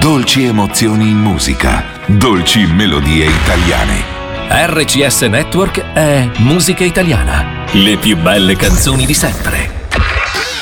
Dolci emozioni in musica, dolci melodie italiane. RCS Network è musica italiana. Le più belle canzoni di sempre.